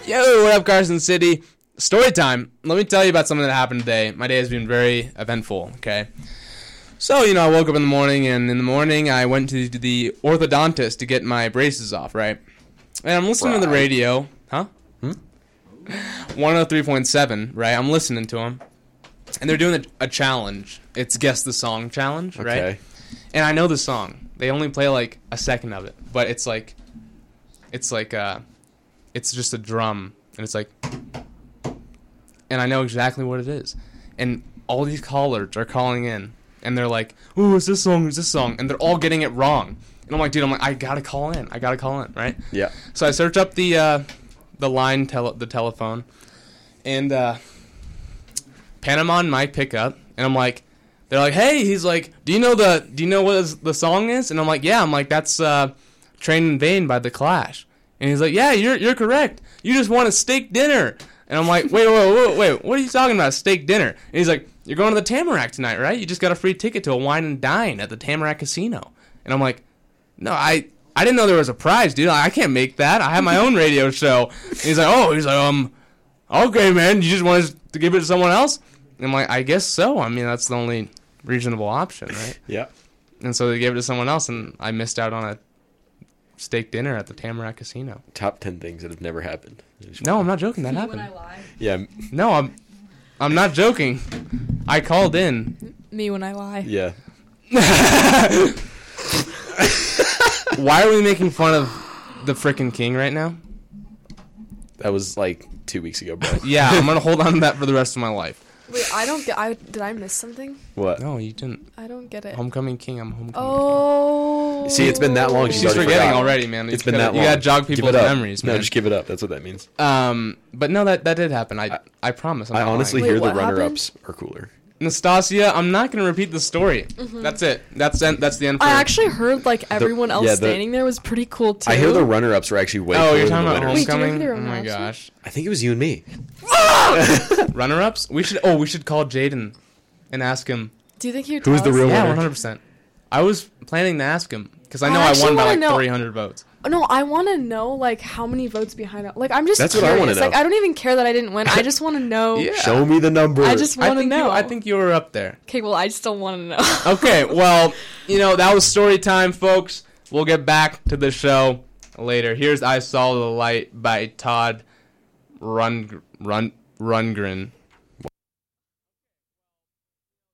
Yo, what up, Carson City? Story time. Let me tell you about something that happened today. My day has been very eventful, okay? So, I woke up in the morning, and in the morning, I went to the orthodontist to get my braces off, right? And I'm listening to the radio. Huh? 103.7, right? I'm listening to them. And they're doing a challenge. It's Guess the Song challenge, right? Okay. And I know the song. They only play, like, a second of it. But it's just a drum. And it's like... And I know exactly what it is. And all these callers are calling in. And they're like, ooh, it's this song, it's this song. And they're all getting it wrong. And I'm like, dude, I gotta call in, right? Yeah. So I search up the line, the telephone. And Panama might pick up. And I'm like, they're like, hey, he's like, do you know what the song is? And I'm like, yeah. I'm like, that's Train in Vain by The Clash. And he's like, yeah, you're correct. You just want a steak dinner. And I'm like, wait, what are you talking about, steak dinner? And he's like, you're going to the Tamarack tonight, right? You just got a free ticket to a wine and dine at the Tamarack Casino. And I'm like, no, I didn't know there was a prize, dude. I can't make that. I have my own radio show. And he's like, okay, man, you just want us to give it to someone else? And I'm like, I guess so. I mean, that's the only reasonable option, right? Yeah. And so they gave it to someone else, and I missed out on a steak dinner at the Tamarack Casino. Top 10 things that have never happened. No, I'm not joking. That happened. When I lie. Yeah. No, I'm not joking. I called in. Me when I lie. Yeah. Why are we making fun of the frickin' king right now? That was like 2 weeks ago, bro. Yeah, I'm gonna hold on to that for the rest of my life. Wait, I don't get. Did I miss something? What? No, you didn't. I don't get it. Homecoming king. I'm homecoming. Oh. See, it's been that long. She's forgetting forgot. already, man. It's been that long. You gotta jog Give people's it up. memories, man. No, just give it up. That's what that means. But no, that did happen. I promise. I honestly Wait, hear the what runner-ups are cooler. Nastasia, I'm not gonna repeat the story. Mm-hmm. That's it. That's the end. I actually heard like everyone else yeah, standing there was pretty cool too. I hear the runner-ups are actually way cooler you're than talking the about winners. Wait, do you homecoming. hear Oh my runner-ups? gosh. I think it was you and me. Runner-ups? We should call Jaden and ask him. Do you think he would Who's tell the us? real Yeah, winner? 100%. I was planning to ask him because I I know I actually won by wanna like know- 300 votes. No, I want to know like how many votes behind it. Like I'm just That's what curious. I wanna know. Like I don't even care that I didn't win. I just want to know. Yeah. Show me the number. I just want to know. I think you were up there. Okay, well I still want to know. Okay, well, that was story time, folks. We'll get back to the show later. Here's I Saw the Light by Todd Rundgren.